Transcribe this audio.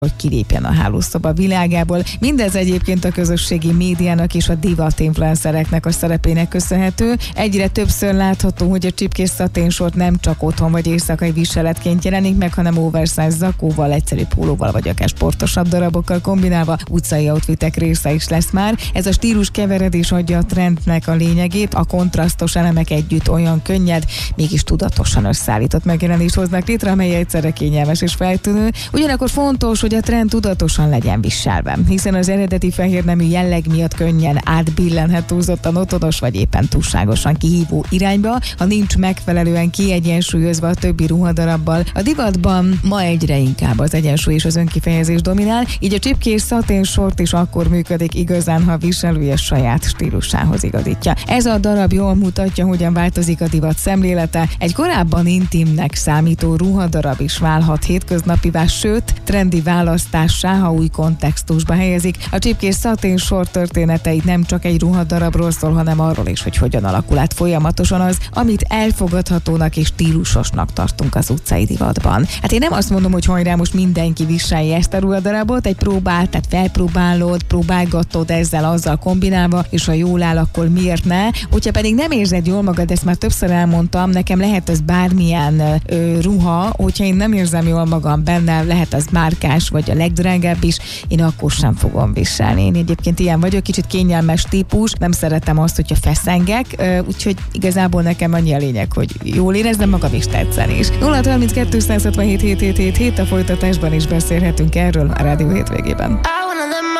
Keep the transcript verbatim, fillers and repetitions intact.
hogy kilépjen a hálószoba világából. Mindez egyébként a közösségi médiának és a divat influencereknek a szerepének köszönhető. Egyre többször látható, hogy a csipkés szaténsort nem csak otthon vagy éjszakai viseletként jelenik meg, hanem oversize zakóval, egyszerű pólóval vagy akár sportosabb darabokkal kombinálva utcai outfitek része is lesz már. Ez a stílus keveredés adja a trendnek a lényegét, a kontrasztos elemek együtt olyan könnyed, mégis tudatosan összeállított megjelenést hoznak létre, amely egyszerre kényelmes és feltűnő. Ugyanakkor fontos, hogy a trend tudatosan legyen viselve, hiszen az eredeti fehérnemű jelleg miatt könnyen átbillenhet túlzottan otthonos vagy éppen túlságosan kihívó irányba, ha nincs megfelelően kiegyensúlyozva a többi ruhadarabbal. A divatban ma egyre inkább az egyensúly és az önkifejezés dominál, így a csipkés szaténsort is akkor működik igazán, ha a viselője saját stílusához igazítja. Ez a darab jól mutatja, hogyan változik a divat szemlélete. Egy korábban intimnek számító ruhadarab is válhat hétköznapivá, sőt, trendi választássá, ha új kontextusba helyezik. A csipkés szaténsor történeteit nem csak egy ruhadarabról szól, hanem arról is, hogy hogyan alakul át folyamatosan az, amit elfogadhatónak és stílusosnak tartunk az utcai divatban. Hát én nem azt mondom, hogy hajrá most mindenki viselje ezt a ruhadarabot, egy próbál, tehát felpróbálod, próbálgatod ezzel, azzal kombinálva, és ha jól áll, akkor miért ne? Hogyha pedig nem érzed jól magad, ezt már többször elmondtam, nekem lehet ez bármilyen ö, ruha, hogyha én nem érzem jól magam benne, lehet az márkás, vagy a legdrágább is, én akkor sem fogom viselni. Én egyébként ilyen vagyok, kicsit kényelmes típus, nem szeretem azt, hogyha feszengek, úgyhogy igazából nekem annyi a lényeg, hogy jól érezzem magam is tetszeni is. nulla harminckettő százhatvanhét hét hét hét hét a folytatásban is beszélhetünk erről a Rádió Hétvégében.